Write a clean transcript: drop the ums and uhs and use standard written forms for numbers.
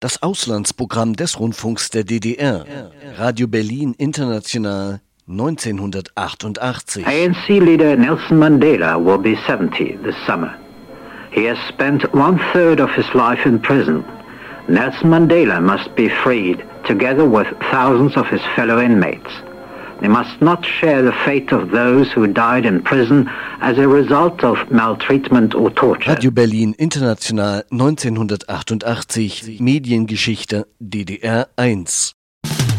Das Auslandsprogramm des Rundfunks der DDR. Radio Berlin International 1988. ANC leader Nelson Mandela will be 70 this summer. He has spent 1/3 of his life in prison. Nelson Mandela must be freed, together with thousands of his fellow inmates. They must not share the fate of those who died in prison as a result of maltreatment or torture. Radio Berlin International 1988. Mediengeschichte DDR 1.